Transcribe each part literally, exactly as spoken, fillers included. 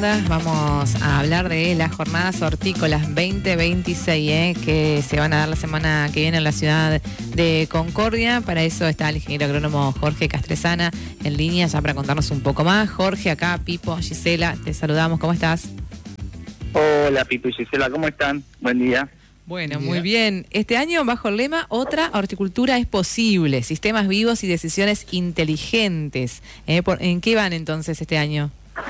ronda vamos a hablar de las jornadas hortícolas veinte veintiséis, ¿eh? que se van a dar la semana que viene en la ciudad de Concordia. Para eso está el ingeniero agrónomo Jorge Castresana en línea ya para contarnos un poco más. Jorge, acá Pipo, Gisela, te saludamos, ¿cómo estás? Hola Pipo y Gisela, ¿cómo están? Buen día. Bueno, muy bien. Este año, bajo el lema Otra horticultura es posible, sistemas vivos y decisiones inteligentes. ¿Eh? Por, ¿En qué van entonces este año?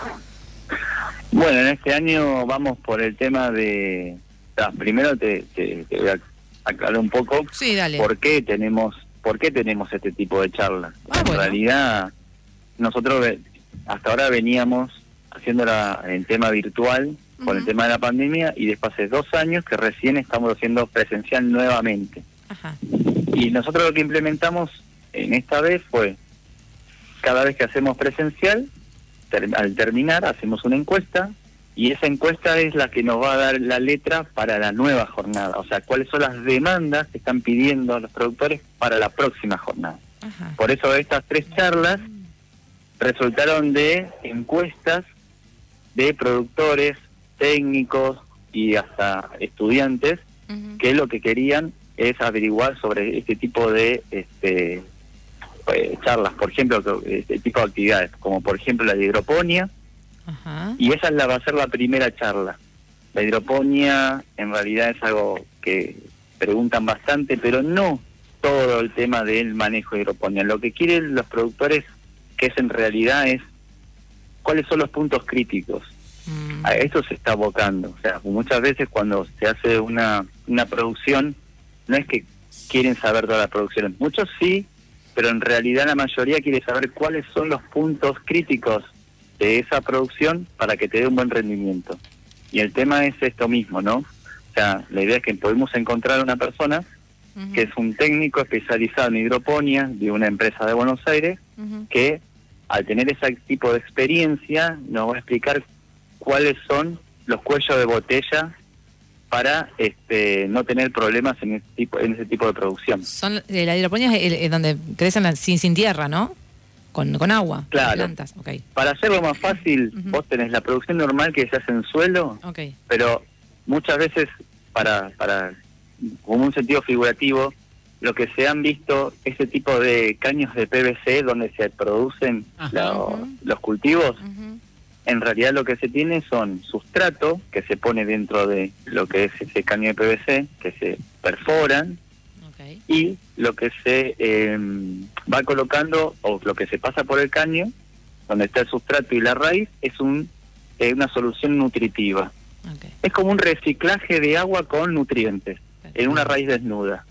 Bueno, en este año vamos por el tema de... Ah, primero te, te, te voy a aclarar un poco sí, dale. por qué tenemos por qué tenemos este tipo de charlas. Ah, en bueno. realidad, nosotros hasta ahora veníamos haciéndola en tema virtual, con el tema de la pandemia, y después hace dos años que recién estamos haciendo presencial nuevamente. Ajá. Y nosotros lo que implementamos en esta vez fue, cada vez que hacemos presencial, ter al terminar hacemos una encuesta, y esa encuesta es la que nos va a dar la letra para la nueva jornada, o sea, cuáles son las demandas que están pidiendo los productores para la próxima jornada. Ajá. Por eso estas tres charlas resultaron de encuestas de productores, técnicos y hasta estudiantes, uh-huh. que lo que querían es averiguar sobre este tipo de este eh, charlas, por ejemplo, este tipo de actividades, como por ejemplo la de hidroponía, uh-huh. y esa es la, va a ser la primera charla. La hidroponía en realidad es algo que preguntan bastante, pero no todo el tema del manejo de hidroponía. Lo que quieren los productores, que es en realidad es cuáles son los puntos críticos. A esto se está abocando. O sea, muchas veces cuando se hace una una producción, no es que quieren saber todas las producciones. Muchos sí, pero en realidad la mayoría quiere saber cuáles son los puntos críticos de esa producción para que te dé un buen rendimiento. Y el tema es esto mismo, ¿no? O sea, la idea es que podemos encontrar una persona uh-huh. que es un técnico especializado en hidroponía de una empresa de Buenos Aires, uh-huh. que al tener ese tipo de experiencia nos va a explicar cuáles son los cuellos de botella para este no tener problemas en ese tipo en ese tipo de producción. Son eh, la hidroponía es, es donde crecen la, sin sin tierra, ¿no? Con con agua, claro. plantas, okay. Para hacerlo más fácil, uh-huh. vos tenés la producción normal que se hace en suelo, okay. pero muchas veces para para como un sentido figurativo, lo que se han visto ese tipo de caños de P V C donde se producen la, uh-huh. los cultivos. Uh-huh. En realidad lo que se tiene son sustrato que se pone dentro de lo que es ese caño de P V C, que se perforan, okay. y lo que se eh, va colocando, o lo que se pasa por el caño, donde está el sustrato y la raíz, es un eh, una solución nutritiva. Okay. Es como un reciclaje de agua con nutrientes, okay. en una raíz desnuda,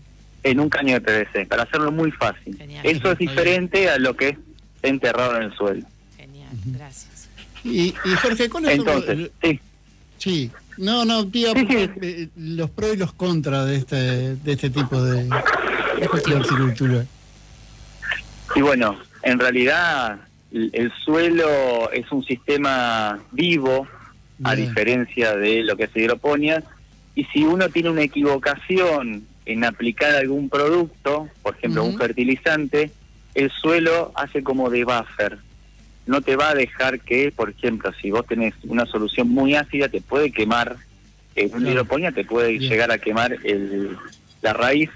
en un caño de P V C, para hacerlo muy fácil. Genial. Eso es diferente a lo que es enterrado en el suelo. Genial, gracias. Y, y Jorge, ¿cuáles Entonces, son los, sí. Sí, no, no, tío, sí, sí. los pros y los contras de este de este tipo de, de horticultura? Y bueno, en realidad el, el suelo es un sistema vivo, bien. A diferencia de lo que es hidroponía, y si uno tiene una equivocación en aplicar algún producto, por ejemplo, uh-huh. un fertilizante, el suelo hace como de buffer. No te va a dejar que, por ejemplo, si vos tenés una solución muy ácida, te puede quemar, en una hidroponía te puede bien. llegar a quemar el, la raíz,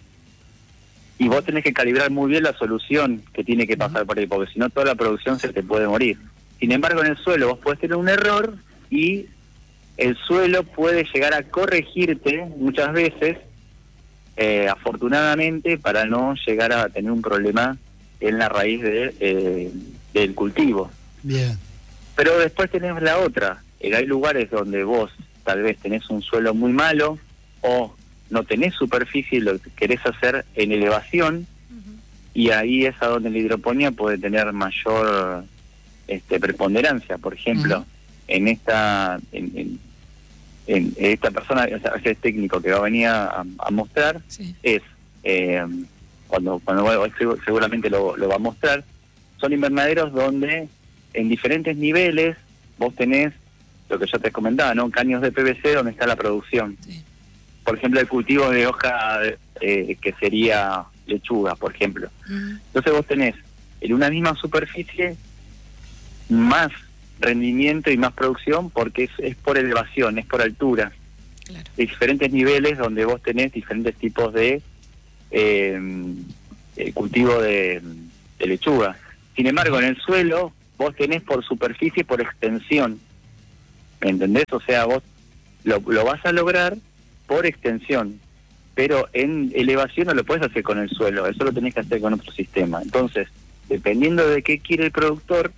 y vos tenés que calibrar muy bien la solución que tiene que pasar uh-huh. por ahí, porque si no toda la producción se te puede morir. Sin embargo, en el suelo vos podés tener un error, y el suelo puede llegar a corregirte muchas veces, eh, afortunadamente, para no llegar a tener un problema en la raíz de... Eh, del cultivo. Bien. Pero después tenemos la otra. Eh, hay lugares donde vos tal vez tenés un suelo muy malo, o no tenés superficie y lo que querés hacer en elevación, uh-huh. y ahí es a donde la hidroponía puede tener mayor este preponderancia. Por ejemplo, uh-huh. en esta en, en, en esta persona, o sea, ese técnico que va a venir a, a mostrar, sí. es eh, cuando cuando seguramente lo, lo va a mostrar, son invernaderos donde en diferentes niveles vos tenés lo que yo te comentaba, ¿no? Caños de P V C donde está la producción. Sí. Por ejemplo, el cultivo de hoja eh, que sería lechuga, por ejemplo. Uh-huh. Entonces vos tenés en una misma superficie más rendimiento y más producción porque es, es por elevación, es por altura. Claro. Diferentes niveles donde vos tenés diferentes tipos de eh, eh, cultivo de, de lechuga. Sin embargo, en el suelo vos tenés por superficie y por extensión. ¿Me entendés? O sea, vos lo, lo vas a lograr por extensión, pero en elevación no lo puedes hacer con el suelo, eso lo tenés que hacer con otro sistema. Entonces, dependiendo de qué quiere el productor,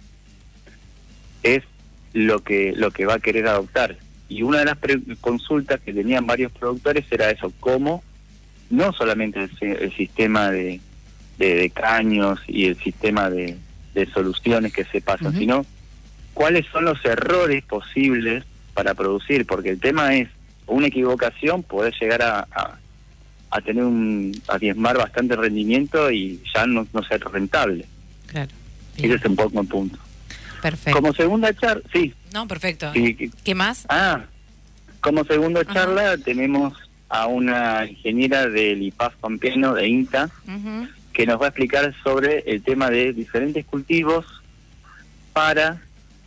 es lo que lo que va a querer adoptar. Y una de las consultas que tenían varios productores era eso, cómo no solamente el, el sistema de, de, de caños y el sistema de, de soluciones que se pasan, uh-huh. sino cuáles son los errores posibles para producir, porque el tema es, una equivocación puede llegar a, a, a tener un, a diezmar bastante rendimiento y ya no, no ser rentable. Claro. Bien. Ese es un poco el punto. Perfecto. Como segunda charla, sí. No, perfecto. Sí. ¿Qué más? Ah, como segunda Ajá. charla tenemos a una ingeniera del I P A F Pampeano, de INTA, uh-huh. que nos va a explicar sobre el tema de diferentes cultivos para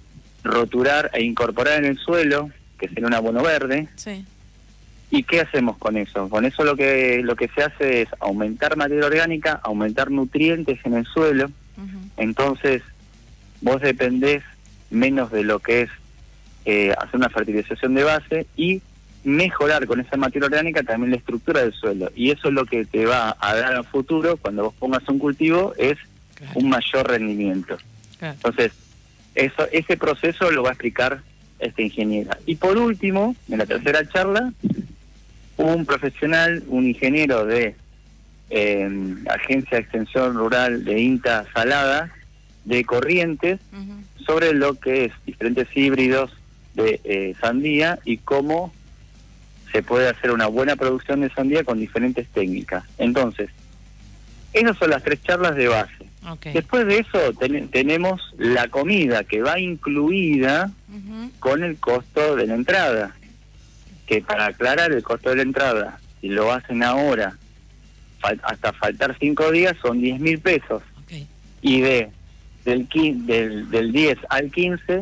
roturar e incorporar en el suelo, que sería un abono verde. Sí. ¿Y qué hacemos con eso? Con eso lo que lo que se hace es aumentar materia orgánica, aumentar nutrientes en el suelo. Uh-huh. Entonces, vos dependés menos de lo que es eh, hacer una fertilización de base y mejorar con esa materia orgánica también la estructura del suelo. Y eso es lo que te va a dar al futuro, cuando vos pongas un cultivo, es claro. un mayor rendimiento. Claro. Entonces, eso ese proceso lo va a explicar esta ingeniera. Y por último, en la tercera charla, un profesional, un ingeniero de eh, Agencia de Extensión Rural de INTA Salada, de Corrientes, uh-huh. sobre lo que es diferentes híbridos de eh, sandía y cómo se puede hacer una buena producción de sandía con diferentes técnicas. Entonces, esas son las tres charlas de base. Okay. Después de eso ten, tenemos la comida que va incluida uh-huh. con el costo de la entrada, que para aclarar el costo de la entrada, si lo hacen ahora, fal, hasta faltar cinco días son diez mil pesos. Okay. Y de del, del, del diez al quince,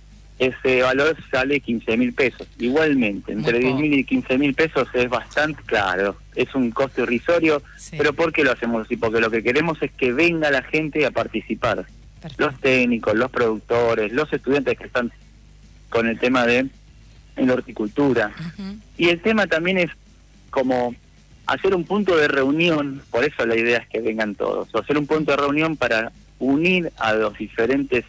ese valor sale quince mil pesos. Igualmente, entre diez mil y quince mil pesos es bastante claro, es un costo irrisorio, sí. pero ¿por qué lo hacemos así? Porque lo que queremos es que venga la gente a participar. Perfecto. Los técnicos, los productores, los estudiantes que están con el tema de la horticultura. Uh-huh. Y el tema también es como hacer un punto de reunión, por eso la idea es que vengan todos, o hacer un punto de reunión para unir a los diferentes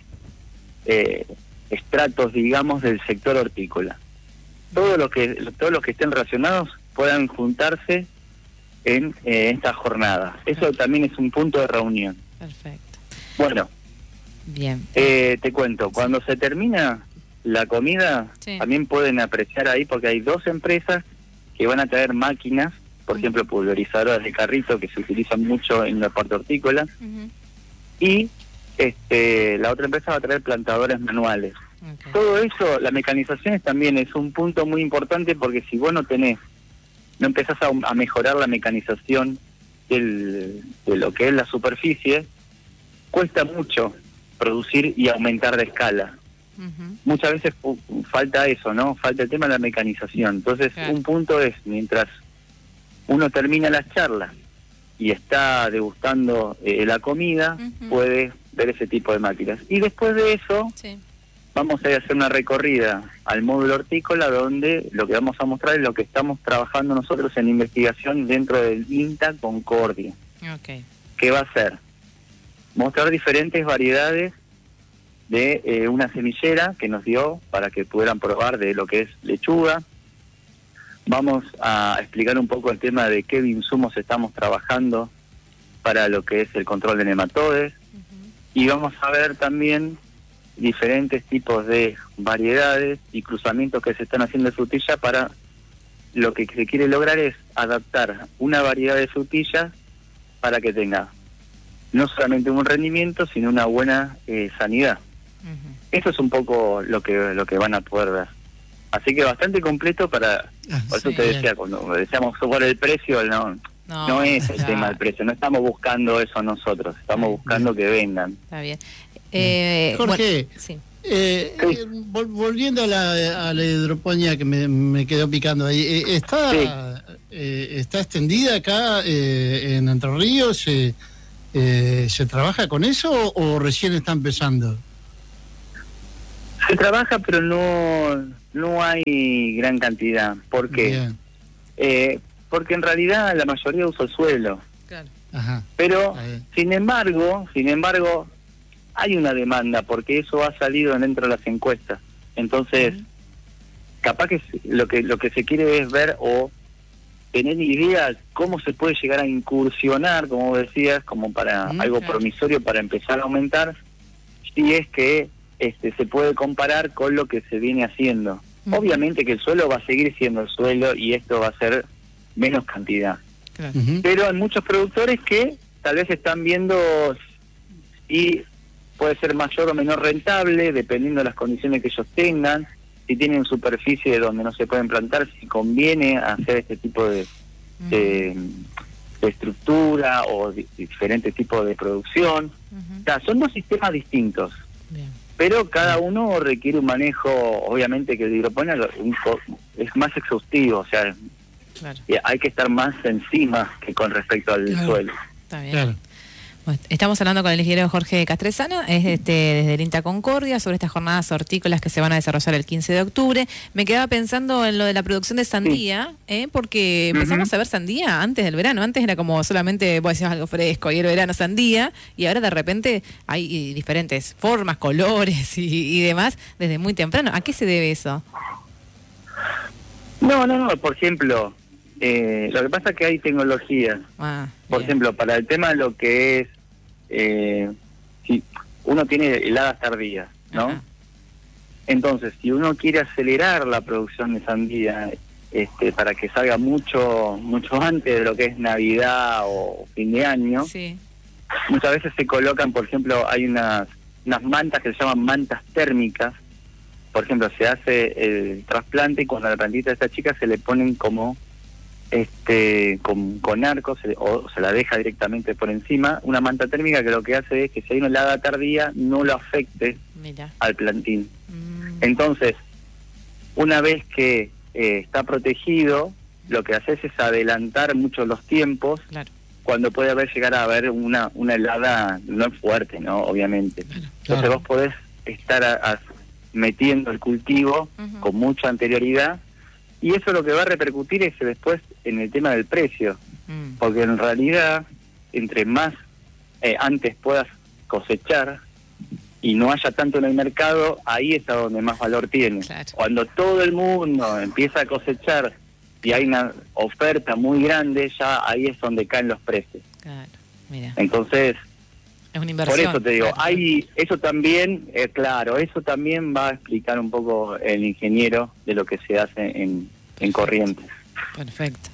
eh, estratos, digamos, del sector hortícola. Todos los que todos los que estén relacionados puedan juntarse en eh, esta jornada. Eso Perfecto. También es un punto de reunión. Perfecto. Bueno, bien. Eh, te cuento, cuando sí. se termina la comida, sí. también pueden apreciar ahí, porque hay dos empresas que van a traer máquinas, por uh-huh. ejemplo, pulverizadoras de carrito que se utilizan mucho en la parte hortícola, uh-huh. y este la otra empresa va a traer plantadores manuales. Okay. Todo eso, la mecanización es también es un punto muy importante, porque si vos no tenés, no empezás a, a mejorar la mecanización del, de lo que es la superficie, cuesta mucho producir y aumentar de escala. Uh-huh. Muchas veces uh, falta eso, ¿no? Falta el tema de la mecanización. Entonces, claro. un punto es, mientras uno termina las charlas y está degustando eh, la comida, uh-huh. puede ver ese tipo de máquinas. Y después de eso, sí. vamos a ir a hacer una recorrida al módulo hortícola, donde lo que vamos a mostrar es lo que estamos trabajando nosotros en investigación dentro del INTA Concordia. Okay. ¿Qué va a hacer? Mostrar diferentes variedades de eh, una semillera que nos dio para que pudieran probar de lo que es lechuga. Vamos a explicar un poco el tema de qué insumos estamos trabajando para lo que es el control de nematodes. Uh-huh. Y vamos a ver también diferentes tipos de variedades y cruzamientos que se están haciendo de frutilla. Para lo que se quiere lograr es adaptar una variedad de frutillas para que tenga no solamente un rendimiento, sino una buena eh, sanidad. Uh-huh. Eso es un poco lo que lo que van a poder ver. Así que bastante completo para... Ah, por eso sí, te decía, bien. Cuando decíamos sobre el precio, no no, no es el ya. tema del precio. No estamos buscando eso nosotros. Estamos buscando bien. que vengan. Está bien. Eh, Jorge, bueno, sí. Eh, Sí. eh, vol- volviendo a la, a la hidroponía que me, me quedó picando ahí, eh, ¿está, Sí. eh, está extendida acá eh, en Entre Ríos? Eh, eh, ¿Se trabaja con eso o, o recién está empezando? Se trabaja, pero no, no hay gran cantidad. ¿Por qué? Bien. Eh, porque en realidad la mayoría usa el suelo. Claro. Ajá. Pero, Está bien. sin embargo, sin embargo, hay una demanda, porque eso ha salido dentro de las encuestas. Entonces, Ujú. capaz que lo que lo que se quiere es ver o tener idea cómo se puede llegar a incursionar, como vos decías, como para Mm, algo claro. promisorio para empezar a aumentar, si es que este se puede comparar con lo que se viene haciendo. Ujú. Obviamente que el suelo va a seguir siendo el suelo y esto va a ser menos cantidad. Claro. Ujú. Pero hay muchos productores que tal vez están viendo y puede ser mayor o menor rentable, dependiendo de las condiciones que ellos tengan, si tienen superficie donde no se pueden plantar, si conviene hacer este tipo de, de, de estructura o di- diferentes tipos de producción. Ujú. O sea, son dos sistemas distintos, Bien. pero cada uno requiere un manejo, obviamente que el hidroponía lo- un po- es más exhaustivo, o sea, Claro. y hay que estar más encima que con respecto al Claro. suelo. Está bien. Claro. Bueno, estamos hablando con el ingeniero Jorge Castresana, es este, desde el INTA Concordia, sobre estas jornadas hortícolas que se van a desarrollar el quince de octubre. Me quedaba pensando en lo de la producción de sandía, ¿eh? Porque empezamos Ujú. a ver sandía antes del verano. Antes era como solamente, vos decías algo fresco y el verano sandía, y ahora de repente hay diferentes formas, colores y, y demás desde muy temprano. ¿A qué se debe eso? No, no, no, por ejemplo, eh, lo que pasa es que hay tecnología. Ah, Por bien. ejemplo, para el tema de lo que es, eh, si uno tiene heladas tardías, ¿no? Ajá. Entonces, si uno quiere acelerar la producción de sandía, este, para que salga mucho, mucho antes de lo que es Navidad o fin de año, Sí. muchas veces se colocan, por ejemplo, hay unas, unas mantas que se llaman mantas térmicas. Por ejemplo, se hace el trasplante y cuando a la plantita de esta chica se le ponen como este con, con arcos se- o se la deja directamente por encima una manta térmica que lo que hace es que si hay una helada tardía no lo afecte Mira. al plantín. Mm, Entonces, una vez que eh, está protegido, lo que haces es adelantar mucho los tiempos claro. cuando puede haber llegar a haber una una helada no es fuerte, ¿no? Obviamente. Entonces Claro. vos podés estar a- a- metiendo el cultivo Ujú. con mucha anterioridad y eso lo que va a repercutir es después en el tema del precio, Mm, porque en realidad entre más eh, antes puedas cosechar y no haya tanto en el mercado, ahí es a donde más valor tiene. Claro. Cuando todo el mundo empieza a cosechar y hay una oferta muy grande, ya ahí es donde caen los precios. claro. Mira. Entonces, Es una inversión. por eso te digo, claro. hay eso también, eh, claro, eso también va a explicar un poco el ingeniero de lo que se hace en, en Corrientes. Perfecto.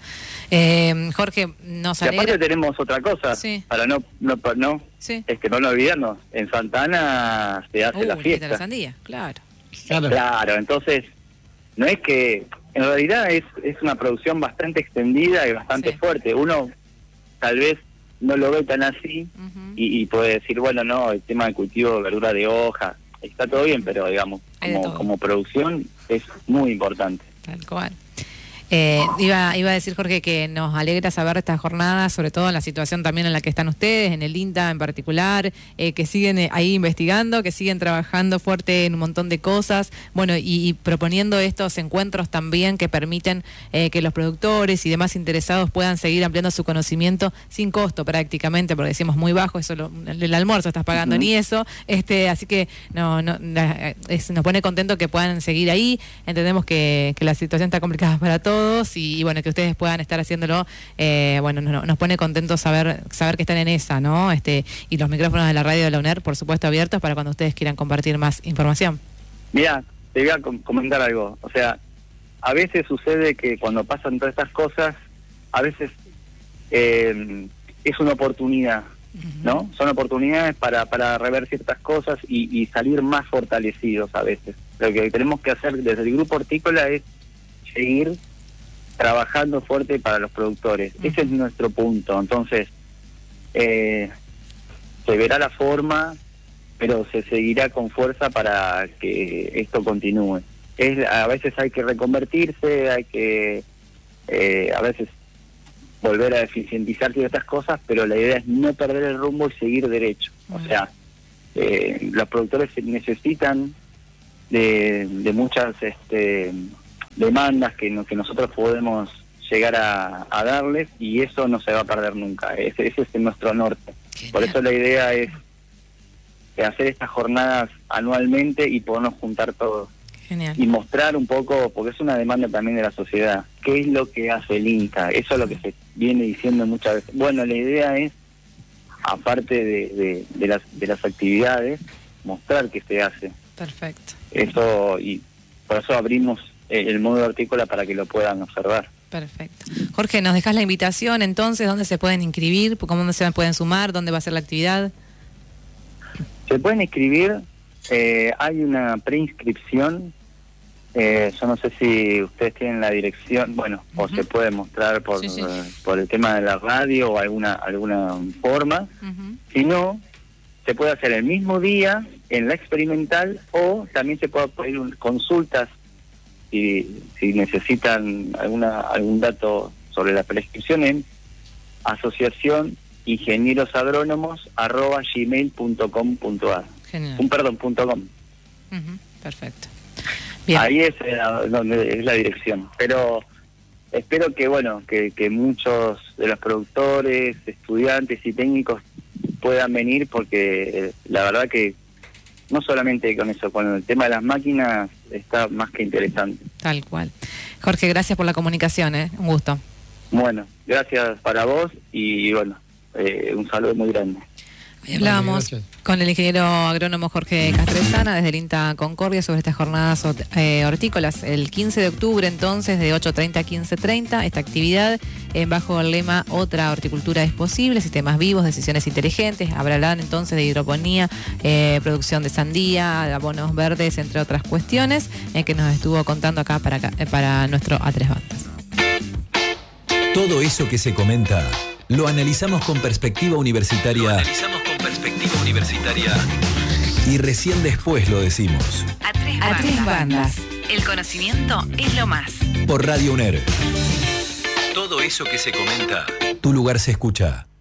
Eh, Jorge, nos Y aparte alegra. tenemos otra cosa, Sí. para no, no, pa- no, Sí. es que no lo olvidarnos, en Santana se hace Uh, la la fiesta. sandía, claro. Claro. Claro, entonces, no es que, en realidad es, es una producción bastante extendida y bastante Sí. fuerte. Uno tal vez no lo ve tan así, Ujú. y, y puede decir, bueno, no, el tema del cultivo de verdura de hoja, está todo bien, pero digamos, Hay de como, todo. como producción es muy importante. Tal cual. Eh, iba, iba a decir, Jorge, que nos alegra saber esta jornada, sobre todo en la situación también en la que están ustedes, en el INTA en particular, eh, que siguen eh, ahí investigando, que siguen trabajando fuerte en un montón de cosas, bueno, y, y proponiendo estos encuentros también que permiten eh, que los productores y demás interesados puedan seguir ampliando su conocimiento sin costo prácticamente, porque decimos muy bajo, eso lo- el almuerzo estás pagando Ujú. ni eso, este, así que no, no, la- es- nos pone contento que puedan seguir ahí, entendemos que, que la situación está complicada para todos y, y bueno, que ustedes puedan estar haciéndolo, eh, bueno, no- nos pone contentos saber saber que están en esa, ¿no? Este, y los micrófonos de la radio de la UNER, por supuesto, abiertos para cuando ustedes quieran compartir más información. Mira, te voy a com- comentar algo, o sea, a veces sucede que cuando pasan todas estas cosas, a veces eh, es una oportunidad, ¿no? Son oportunidades para, para rever ciertas cosas y, y salir más fortalecidos a veces. Lo que tenemos que hacer desde el grupo hortícola es seguir trabajando fuerte para los productores. Ujú. Ese es nuestro punto. Entonces, eh, se verá la forma pero se seguirá con fuerza para que esto continúe. Es, a veces hay que reconvertirse, hay que eh, a veces volver a eficientizar ciertas cosas, pero la idea es no perder el rumbo y seguir derecho. O sea, eh, los productores necesitan de, de muchas este, demandas que, no, que nosotros podemos llegar a, a darles, y eso no se va a perder nunca. Ese, ese es nuestro norte. Genial. Por eso la idea es hacer estas jornadas anualmente y podernos juntar todos. Genial. Y mostrar un poco, porque es una demanda también de la sociedad, qué es lo que hace el INTA. Eso es lo que se viene diciendo muchas veces. Bueno, la idea es, aparte de, de, de, las, de las actividades, mostrar qué se hace. Perfecto. Eso, y por eso abrimos el módulo hortícola para que lo puedan observar. Perfecto. Jorge, ¿nos dejás la invitación entonces? ¿Dónde se pueden inscribir? ¿Cómo se pueden sumar? ¿Dónde va a ser la actividad? Se pueden inscribir, eh, hay una preinscripción, eh, yo no sé si ustedes tienen la dirección, bueno, uh-huh. o se puede mostrar por, sí, sí. Eh, por el tema de la radio o alguna alguna forma. Uh-huh. Si no, se puede hacer el mismo día en la experimental, o también se puede pedir un, consultas si, si necesitan alguna algún dato sobre la prescripción en asociación ingenieros agrónomos arroba gmail punto com punto a r. Genial. Un perdón, punto com. Uh-huh. Perfecto. Bien. Ahí es eh, donde es la dirección. Pero espero que, bueno, que, que muchos de los productores, estudiantes y técnicos puedan venir, porque eh, la verdad que no solamente con eso, con el tema de las máquinas está más que interesante. Tal cual. Jorge, gracias por la comunicación, ¿eh? Un gusto. Bueno, gracias para vos y bueno, eh, un saludo muy grande. Hoy hablábamos bueno, con el ingeniero agrónomo Jorge Castresana desde el INTA Concordia sobre estas jornadas eh, hortícolas. El quince de octubre, entonces, de ocho treinta a quince treinta, esta actividad eh, bajo el lema Otra horticultura es posible, sistemas vivos, decisiones inteligentes. Hablarán entonces de hidroponía, eh, producción de sandía, abonos verdes, entre otras cuestiones, eh, que nos estuvo contando acá para, acá, eh, para nuestro A Tres Bandas. Todo eso que se comenta lo analizamos con perspectiva universitaria. Lo analizamos con perspectiva universitaria. Y recién después lo decimos. A tres bandas. A tres bandas. El conocimiento es lo más. Por Radio UNER. Todo eso que se comenta. Tu lugar se escucha.